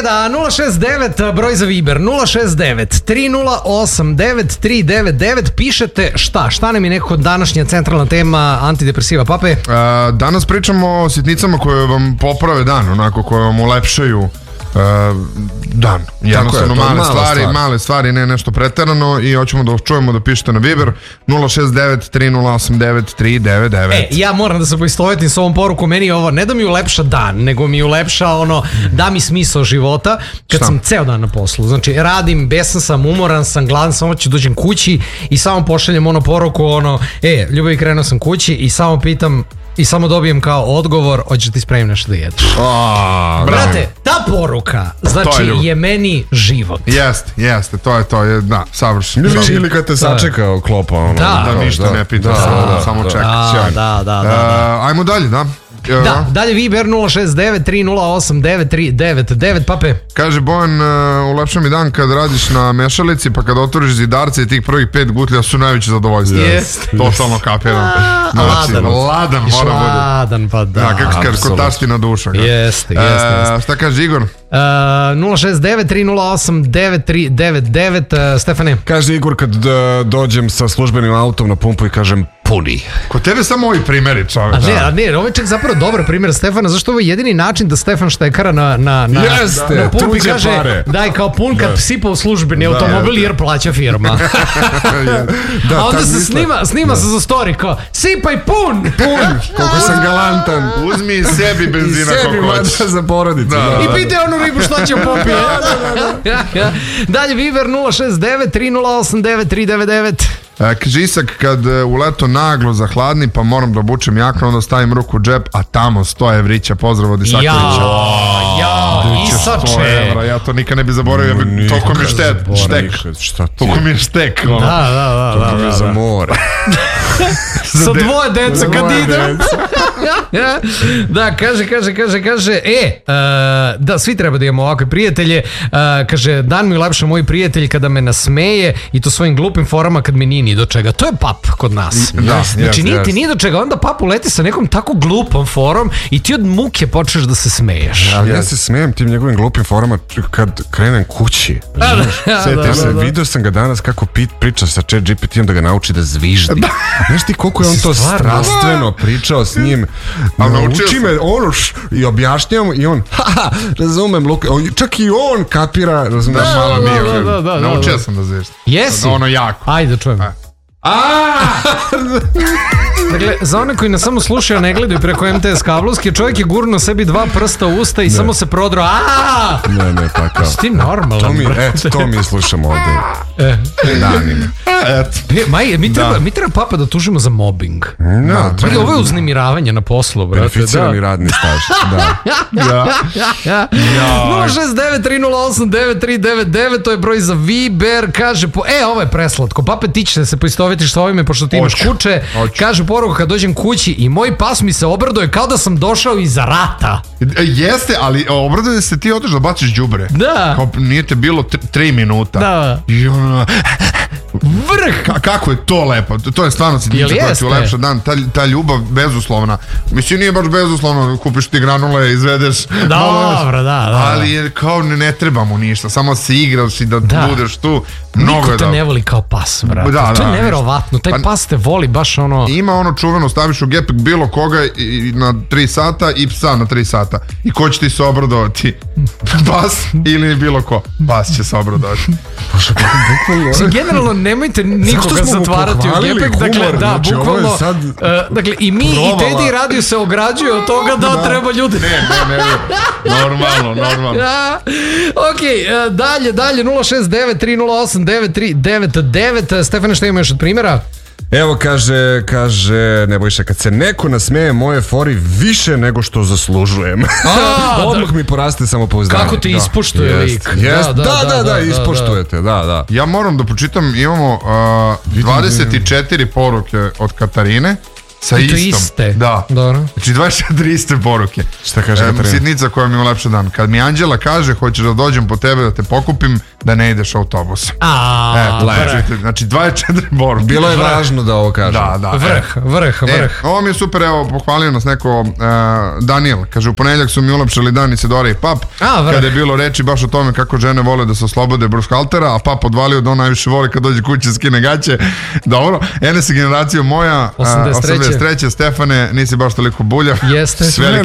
sreda, 069, broj za Viber, 069-308-9399, pišete šta nam je neko današnja centralna tema antidepresiva, Pape? Danas pričamo o sitnicama koje vam poprave dan, onako, koje vam ulepšaju dan. Jednostavno male stvari, ne nešto preterano, i hoćemo da čujemo da pišete na Viber 069-3089-399. Ja moram da se poistovetim s ovom porukom, meni je ovo ne da mi ulepša dan, nego mi ulepša da mi smisao života kad sam ceo dan na poslu. Znači radim, besan sam, umoran sam, gladan sam, hoću dođem kući i samo pošaljem poruku ljubavi, krenuo sam kući i samo pitam i samo dobijem kao odgovor, hoćeš ti spremim nešto da jedeš. Brate, ta poruka znači je meni život. Jeste, to je to, da, savršeno. Ili kad te sačekao klopa, da ništa ne pita, samo čeka. Da. Ajmo dalje, da. Da, dalje Viber 069-308-9399, Pape. Kaže Bojan, ulepša mi dan kad radiš na mešalici, pa kad otvoriš zidarce i tih prvih 5 gutlja su najveće zadovoljstvo. Totalno kapiram. Ladan mora bude. Ladan, pa da. Da, kako kaže, kod taština duša. Jeste. Šta kaže Igor? 069-308-9399, Stefane. Kaže Igor, kad dođem sa službenim autom na pumpu i kažem puni. Kod tebe samo ovi primjeri, čovjek. Ne, ovo je čak zapravo dobar primjer Stefana, zašto ovo je jedini način da Stefan štekara na pumpi kaže daj kao pun kad sipa u službeni automobil jer plaća firma. A onda se snima se za story kao sipaj pun! Koliko sam galantan. Uzmi i sebi benzina koliko hoćeš. Za porodicu. I pitaj onu ribu šta će popije. Dalje Viber 069-308-9399. Kaže Isak, kad u leto naglo zahladni pa moram da obučem jaknu, onda stavim ruku u džep, a tamo 100 evrića, pozdrav od Isakovića. Isače. Ja to nikad ne bi zaboravio, toliko mi je štek. Toliko mi je štek. Da. To mi je za more. Sa dvoje deca kad idem. Da, kaže, da, svi treba da imamo ovakve prijatelje. Kaže, dan mi ulepša moj prijatelj kada me nasmeje i to svojim glupim forama kad mi nije ni do čega. To je Pap kod nas. Znači nije ti ni do čega, onda Pap uleti sa nekom tako glupom forom i ti od muke počneš da se smeješ. Ja se smejem tim njegovim glupim forama kad krenem kući. Vidio sam ga danas kako priča sa ChatGPT-om da ga nauči da zviždi. Znaš ti koliko je on to strastveno pričao s njim. Nauči me i objašnjam i on razumem, čak i on kapira, razumem. Malo nije, naučio sam da zviždi. Jesi? Ono jako. Ajde, čujem. Dakle, za one koji nas samo slušaju, ne gledaju preko MTS kablovske, čovjek je gurnuo sebi 2 prsta u usta i samo se prodrao. Ne, pa kao. Sti normalan, brate. To mi slušamo ovdje. Danima. Mi treba Papa da tužimo za mobbing. Ovo je uznemiravanje na poslu, brate. Beneficirani radni staž. 069-308-9399, to je broj za Viber. Kaže, ovo je preslatko. Pape, ti će se poistovetiš sa ovime, pošto ti imaš kuće. Kaže poruka, kad dođem kući i moj pas mi se obraduje kao da sam došao iz rata. Jeste, ali obraduje se ti odeš da baciš đubre. Da. Kao nije te bilo 3 minuta. Da. I ono... Vrh! Kako je to lepo. To je stvarno sitnica koja ti ulepša dan. Ta ljubav bezuslovna. Mislim, nije baš bezuslovno. Kupiš ti granule, izvedeš. Dobro, da. Ali kao ne treba mu ništa. Samo se igraš i da budeš tu. Niko te ne voli kao pas, brate. To je neverovatno. Taj pas te voli baš ono... Ima ono čuveno, staviš u gepek bilo koga na 3 sata i psa na 3 sata. I ko će ti se obradovati? Pas ili bilo ko? Pas će se obradovati. Generalno nemojte nikoga zatvarati u gepek. Dakle, da, bukvalno. Dakle, i mi i Teddy Radio se ograđuju od toga da treba ljudi... Ne. Normalno. Ok, dalje 069-308-9399. Stefane, šta ima još od primjera? Evo kaže Nebojša, kad se neko nasmeje moje fori više nego što zaslužujem. Odmah mi poraste samopouzdanje. Kako ti ispoštuje lik. Da, ispoštujete, da. Ja moram da pročitam, imamo 24 poruke od Katarine sa I to istom. iste. Da. Dobro. Znači 24 iste poruke. Šta kaže Katarina? Sitnica koja mi ulepša dan. Kad mi Anđela kaže hoćeš da dođem po tebe da te pokupim, da ne ideš autobusom. Znači 24 poruke. Bilo je važno da ovo kažem. Da. Vrh. Ovo mi je super, evo, pohvalio nas neko Daniel, kaže u ponedeljak su mi ulepšali dan Isidora i Pap, kada je bilo reči baš o tome kako žene vole da se oslobode brušhaltera, a Pap odvalio da on najviše voli kad dođe kući skine gaće. Dobro, NS je generacija moja, 83. Stefane, nisi baš toliko buljav. Jeste.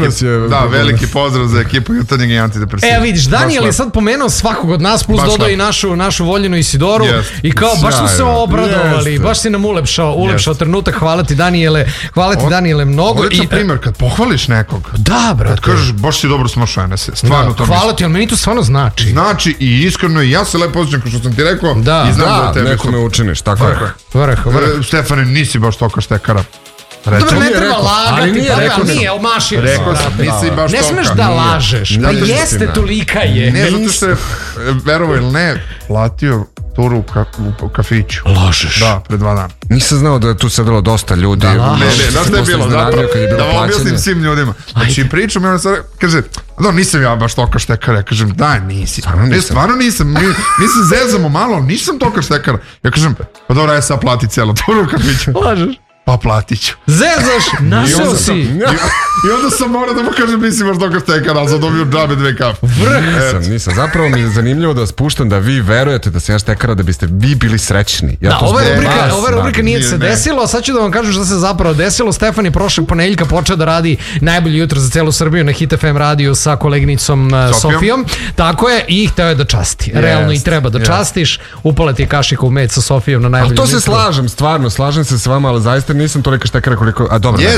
Veliki pozdrav za ekipu Jutarnjeg i Antidepresiva. Vidiš, Daniel je sad pomenuo svakog od nas, plus dodao i našu voljenu Isidoru i kao baš smo se obradovali, baš si nam ulepšao trenutak. Hvala ti Daniele mnogo. Odličan primjer, kad pohvališ nekog, da, brate, kad kažeš baš si dobro smašao NS, stvarno to hvala ti, ali meni to stvarno znači. Znači i iskreno i ja se lepo osjećam kao što sam ti rekao i znam da tebi nekome učiniš, tako je. Vrh. Stefane, nisi baš toliko štekara. Dobro, ne treba lagati, nije, omašio sam. Rekao sam, nisi baš toliko. Ne smeš da lažeš, pa jeste, tolika je. Ne, zato što je, verovo ili ne, platio turu u kafiću. Lažeš? Da, pre 2 dana. Nisam znao da je tu sedelo dosta ljudi. Znaš da je bilo, da vam objasnim svim ljudima. Znači pričam i on sad kaže, nisam ja baš toliko štekara. Ja kažem, daj, nisi. Stvarno nisam. Mi se zezamo malo, nisam toliko štekara. Ja kažem, pa dobro, ja sad plati cijelo turu u kafiću. Lažeš? Pa platit ću. Zezaš, našao si. I onda sam morao da mu kažem nisi baš toga štekara, ali sam dobio džabe 2 kafe. Nisam. Zapravo mi je zanimljivo da vas puštam da vi verujete da sam ja štekara da biste vi bili srećni. Ova rubrika nije se desilo, a sad ću da vam kažem šta se zapravo desilo. Stefan je prošlog ponedeljka počeo da radi najbolje jutro za celu Srbiju na Hit FM radiju sa koleginicom Sofijom. Tako je, i hteo je da časti. Realno i treba da častiš. Upala ti je kašika u med sa Sofijom na najbolje jutro. Ali to se slažem, stvarno, slažem se s vama, ali zaista nisam tolika štekara koliko... A dobro.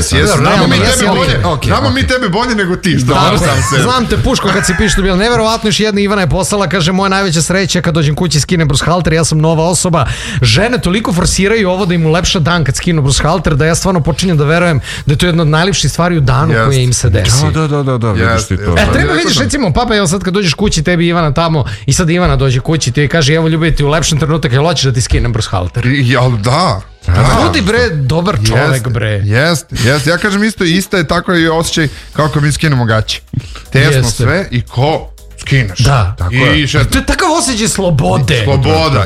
Znamo mi tebe bolje nego ti. Znam te, Puško, kad si pišlo bilo neverovatno. Još jedna Ivana je poslala, kaže, moja najveća sreća kad dođem kući skinem brušhalter, ja sam nova osoba. Žene toliko forsiraju ovo da im ulepša dan kad skinu brušhalter, da ja stvarno počinjem da verujem da je to jedna od najljepših stvari u danu koje im se desi. Da, vidiš ti to. Treba vidiš, recimo, papa, evo sad kad dođeš kući, tebi Ivana tamo i sad Ivana dođe kući, ti kaže, evo ljubav ti ulepšan trenutak, jel hoćeš da ti skinem brušhalter? Jel da? Ljudi bre, dobar čovek bre. Jeste, ja kažem ista je tako i osjećaj kako mi skinemo gaće. Tesno sve i ko skineš. Da, tako je. To je takav osjećaj slobode. Sloboda.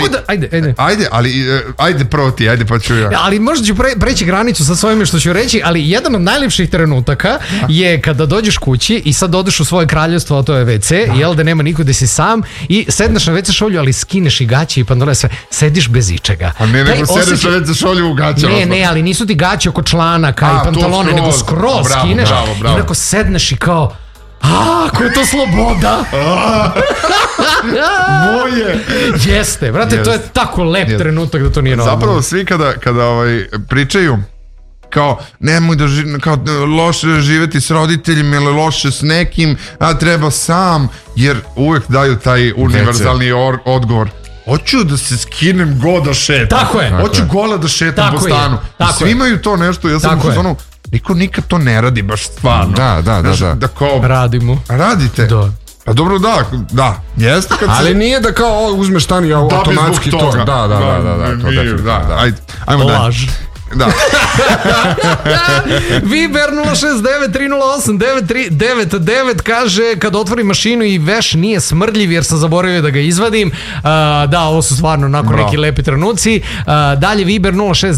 Ajde prvo ti, ajde pa ću ja. Ali možda ću preći granicu sa svojime što ću reći, ali jedan od najljepših trenutaka je kada dođeš kući i sad odeš u svoje kraljevstvo, a to je WC, jel da nema niko da si sam i sedneš na WC šolju, ali skineš i gaće i pandole sve, sediš bez ičega. A ne, nego sediš na WC šolju u gaće. Ne, ali nisu ti gaće oko članaka i pantalone, nego skroz skineš i onako sedneš i kao, ako je to sloboda. Moje. Jeste, brate, to je tako lep trenutak da to nije normalno. Zapravo svi kada pričaju kao nemoj da loše živeti s roditeljima ili loše s nekim, a treba sam, jer uvek daju taj univerzalni odgovor. Hoću da se skinem go da šetam. Tako je. Hoću gola da šetam po stanu. Svi imaju to nešto, ja sam u fazonu, niko nikad to ne radi baš stvarno. Da. Kao, radimo. Radite. Da. Pa dobro, da. Jeste kad ali nije da kao uzmeš stan i automatski to. Da. Ajmo dalje. Laž. Da. Viber 069-308-9399 kaže, kad otvorim mašinu i veš nije smrdljiv jer sam zaboravio da ga izvadim. Da, ovo su stvarno onako neki lepi trenuci. Dalje Viber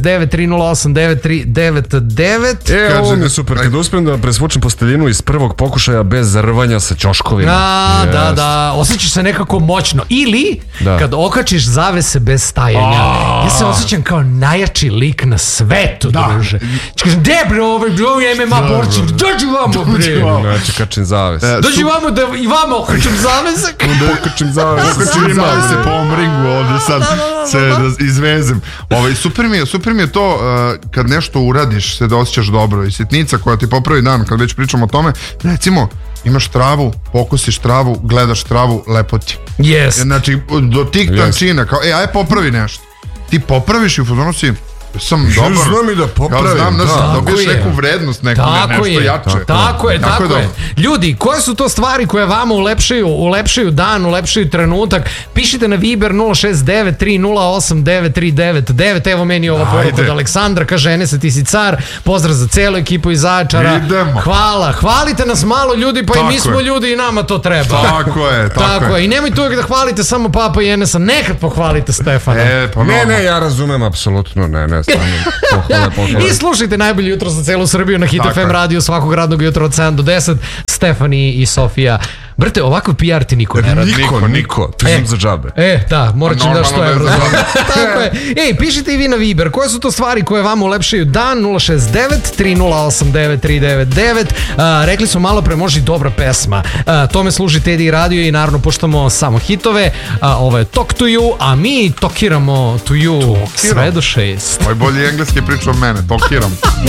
069-308-9399. Ovo mi je super, kad uspijem da presvučem posteljinu iz prvog pokušaja bez zarvanja sa ćoškovima. Da, osjećaš se nekako moćno. Ili kad okačiš zavese bez stajanja. Ja se osjećam kao najjači lik na svetu, druže. Kažem, de bre, ovaj MMA borci, dođi vamo, bre. Znači, kačim zaves. Dođi vamo da i vama okačim zavese. Okačim zavese. Okačim zavese po ovom ringu ovdje sad se izvezem. Super mi je to kad nešto uradiš, se da osjećaš dobro. I sitnica koja ti popravi dan, kad već pričamo o tome, recimo, imaš travu, pokusiš travu, gledaš travu, lepo ti. Yes. Znači, do tih tančina, kao, aj popravi nešto. Ti popraviš i u fazonu si, sam dobar. Znam i da popravim. Znam, dobiješ neku vrednost, nešto jače. Tako je. Ljudi, koje su to stvari koje vama ulepšaju dan, ulepšaju trenutak? Pišite na Viber 069308939. Evo meni ova poruka od Aleksandra, kaže Enese ti si car, pozdrav za celu ekipu iz Zaječara. Idemo. Hvala, hvalite nas malo ljudi, pa i mi smo ljudi i nama to treba. Tako je. I nemojte uvijek da hvalite samo Papa i Enesa, nekad pohvalite Stefana. Ne, ja razumem apsolutno, ne, stvarno. Pohvale. I slušajte najbolje jutro za celu Srbiju na Hit FM radio svakog radnog jutra od 7 do 10. Stefani i Sofija. Brate, ovakav PR ti niko ne radi. Niko. Ti sam za džabe. Da, morat ću da 100 evra. Tako je. Pišite i vi na Viber. Koje su to stvari koje vam ulepšaju dan? 069-308-9399. Rekli smo malo pre, može i dobra pesma. Tome služi Teddy radio i naravno puštamo samo hitove. Ovo je Talk to you, a mi tokiramo to you sve do 6. Ovo je bolji engleski priča od mene. Tokiram.